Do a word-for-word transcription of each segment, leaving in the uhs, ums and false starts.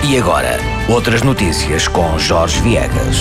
E agora, outras notícias com Jorge Viegas.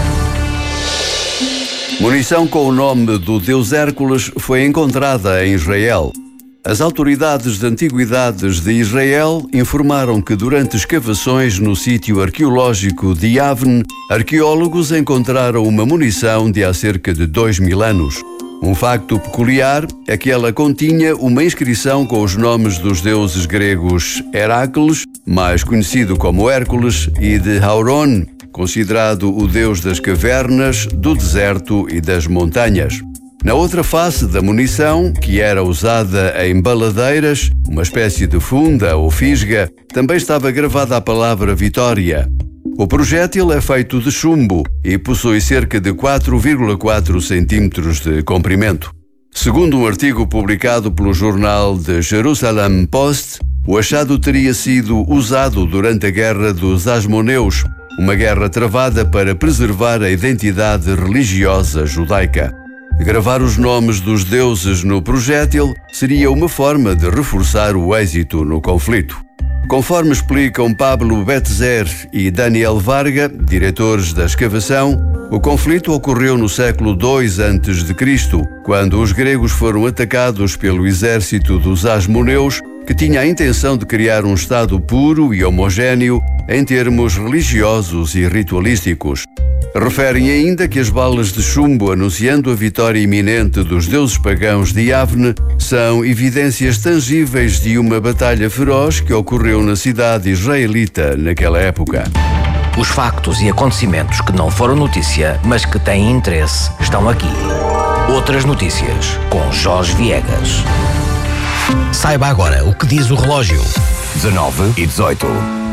Munição com o nome do deus Hércules foi encontrada em Israel. As autoridades de antiguidades de Israel informaram que durante escavações no sítio arqueológico de Yavne, arqueólogos encontraram uma munição de há cerca de dois mil anos. Um facto peculiar é que ela continha uma inscrição com os nomes dos deuses gregos Herácles, mais conhecido como Hércules, e de Hauron, considerado o deus das cavernas, do deserto e das montanhas. Na outra face da munição, que era usada em baladeiras, uma espécie de funda ou fisga, também estava gravada a palavra Vitória. O projétil é feito de chumbo e possui cerca de quatro vírgula quatro centímetros de comprimento. Segundo um artigo publicado pelo jornal The Jerusalem Post, o achado teria sido usado durante a Guerra dos Asmoneus, uma guerra travada para preservar a identidade religiosa judaica. Gravar os nomes dos deuses no projétil seria uma forma de reforçar o êxito no conflito. Conforme explicam Pablo Betzer e Daniel Varga, diretores da escavação, o conflito ocorreu no século dois antes de Cristo, quando os gregos foram atacados pelo exército dos Asmoneus, que tinha a intenção de criar um Estado puro e homogéneo em termos religiosos e ritualísticos. Referem ainda que as balas de chumbo anunciando a vitória iminente dos deuses pagãos de Yavne são evidências tangíveis de uma batalha feroz que ocorreu na cidade israelita naquela época. Os factos e acontecimentos que não foram notícia, mas que têm interesse, estão aqui. Outras notícias com Jorge Viegas. Saiba agora o que diz o relógio. dezanove e dezoito.